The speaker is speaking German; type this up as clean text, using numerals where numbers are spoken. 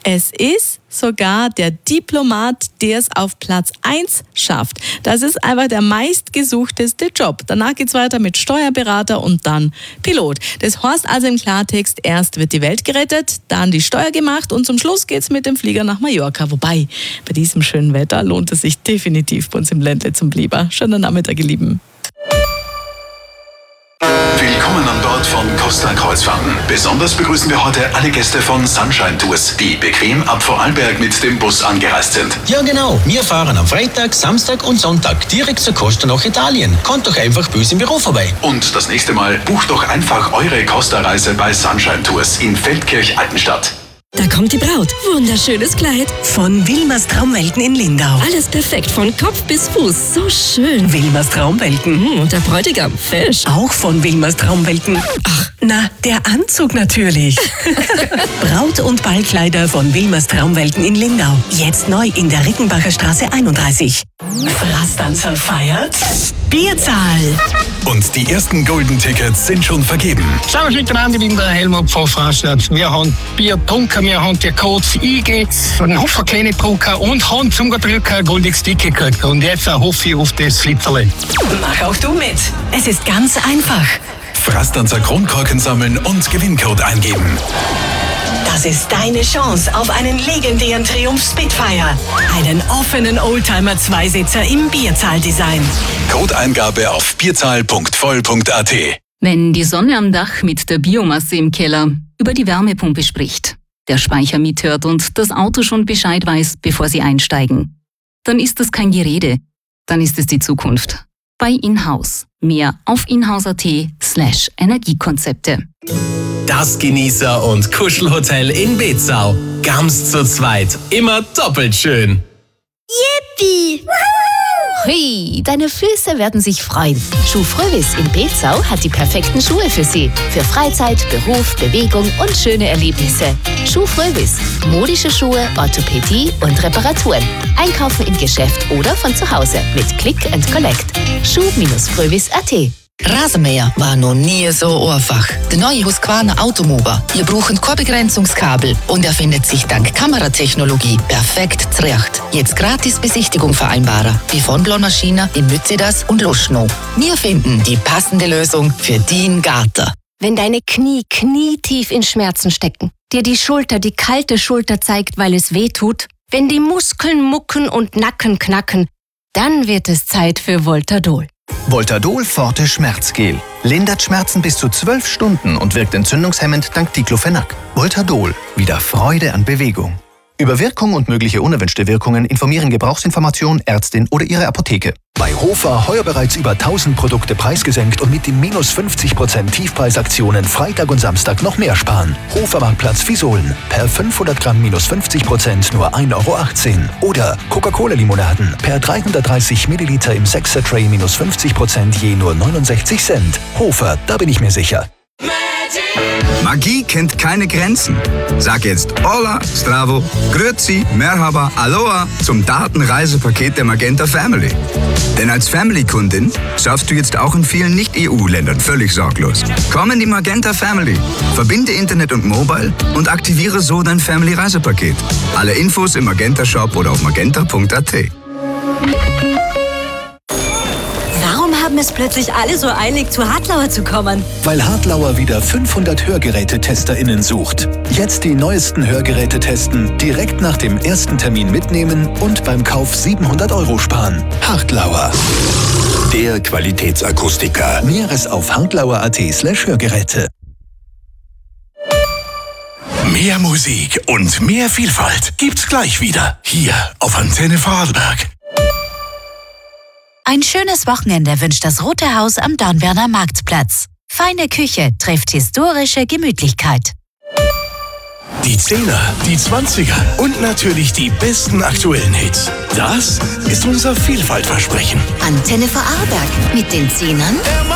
Es ist sogar der Diplomat, der es auf Platz 1 schafft. Das ist einfach der meistgesuchteste Job. Danach geht's weiter mit Steuerberater und dann Pilot. Das heißt also im Klartext, erst wird die Welt gerettet, dann die Steuer gemacht und zum Schluss geht's mit dem Flieger nach Mallorca. Wobei, bei diesem schönen Wetter lohnt es sich definitiv bei uns im Ländle zum Bleiben. Schönen Nachmittag, ihr Lieben. Willkommen an Bord von Costa Kreuzfahrten. Besonders begrüßen wir heute alle Gäste von Sunshine Tours, die bequem ab Vorarlberg mit dem Bus angereist sind. Ja genau, wir fahren am Freitag, Samstag und Sonntag direkt zur Costa nach Italien. Kommt doch einfach bei uns im Büro vorbei. Und das nächste Mal bucht doch einfach eure Costa-Reise bei Sunshine Tours in Feldkirch-Altenstadt. Da kommt die Braut. Wunderschönes Kleid. Von Wilmers Traumwelten in Lindau. Alles perfekt, von Kopf bis Fuß. So schön. Wilmers Traumwelten. Und der Bräutigam, fesch. Auch von Wilmers Traumwelten. Ach, na, der Anzug natürlich. Braut- und Ballkleider von Wilmers Traumwelten in Lindau. Jetzt neu in der Rickenbacher Straße 31. Frastanzer feiert Bierzahl. Und die ersten Golden Tickets sind schon vergeben. Servus miteinander, ich bin der Helmut von Frastanz. Wir haben Bier getrunken, wir haben die Codes eingegeben, einen Haufen kleine getrunken und haben zum Drücken ein goldiges Ticket gekriegt. Und jetzt hoffe ich auf das Flitzerle. Mach auch du mit. Es ist ganz einfach. Frastanzer Kronkorken sammeln und Gewinncode eingeben. Das ist deine Chance auf einen legendären Triumph Spitfire. Einen offenen Oldtimer-Zweisitzer im Bierzahldesign. Codeeingabe auf bierzahl.voll.at. Wenn die Sonne am Dach mit der Biomasse im Keller über die Wärmepumpe spricht, der Speicher mithört und das Auto schon Bescheid weiß, bevor Sie einsteigen, dann ist das kein Gerede, dann ist es die Zukunft. Bei Inhouse. Mehr auf inhouse.at/Energiekonzepte. Das Genießer- und Kuschelhotel in Betzau. Ganz zu zweit. Immer doppelt schön. Yippie! Hui, deine Füße werden sich freuen. Schuh Frövis in Betzau hat die perfekten Schuhe für Sie. Für Freizeit, Beruf, Bewegung und schöne Erlebnisse. Schuh Frövis. Modische Schuhe, Orthopädie und Reparaturen. Einkaufen im Geschäft oder von zu Hause mit Click and Collect. Schuh-Frövis.at. Rasenmäher war noch nie so einfach. Der neue Husqvarna Automower. Ihr braucht kein Begrenzungskabel und er findet sich dank Kameratechnologie perfekt zurecht. Jetzt gratis Besichtigung vereinbaren. Wie von Blondmaschine in Mützidas und Luschnow. Wir finden die passende Lösung für deinen Garten. Wenn deine Knie knietief in Schmerzen stecken, dir die Schulter die kalte Schulter zeigt, weil es weh tut, wenn die Muskeln mucken und Nacken knacken, dann wird es Zeit für Voltadol. Voltadol Forte Schmerzgel. Lindert Schmerzen bis zu 12 Stunden und wirkt entzündungshemmend dank Diclofenac. Voltadol. Wieder Freude an Bewegung. Über Wirkung und mögliche unerwünschte Wirkungen informieren Gebrauchsinformation, Ärztin oder Ihre Apotheke. Bei Hofer heuer bereits über 1000 Produkte preisgesenkt und mit den minus 50% Tiefpreisaktionen Freitag und Samstag noch mehr sparen. Hofer-Marktplatz Visolen. Per 500 Gramm minus 50% nur 1,18 €. Oder Coca-Cola-Limonaden. Per 330 Milliliter im 6er-Tray minus 50% je nur 69 Cent. Hofer, da bin ich mir sicher. Magie kennt keine Grenzen. Sag jetzt Hola, Stravo, Grüezi, Merhaba, Aloha zum Datenreisepaket der Magenta Family. Denn als Family-Kundin surfst du jetzt auch in vielen Nicht-EU-Ländern völlig sorglos. Komm in die Magenta Family, verbinde Internet und Mobile und aktiviere so dein Family-Reisepaket. Alle Infos im Magenta-Shop oder auf magenta.at. Warum haben es plötzlich alle so eilig, zu Hartlauer zu kommen? Weil Hartlauer wieder 500 HörgerätetesterInnen sucht. Jetzt die neuesten Hörgeräte testen, direkt nach dem ersten Termin mitnehmen und beim Kauf 700 € sparen. Hartlauer. Der Qualitätsakustiker. Mehres auf hartlauer.at/Hörgeräte. Mehr Musik und mehr Vielfalt gibt's gleich wieder. Hier auf Antenne Vorarlberg. Ein schönes Wochenende wünscht das Rote Haus am Dornbirner Marktplatz. Feine Küche trifft historische Gemütlichkeit. Die 10er, die 20er und natürlich die besten aktuellen Hits. Das ist unser Vielfaltversprechen. Antenne Vorarlberg mit den 10ern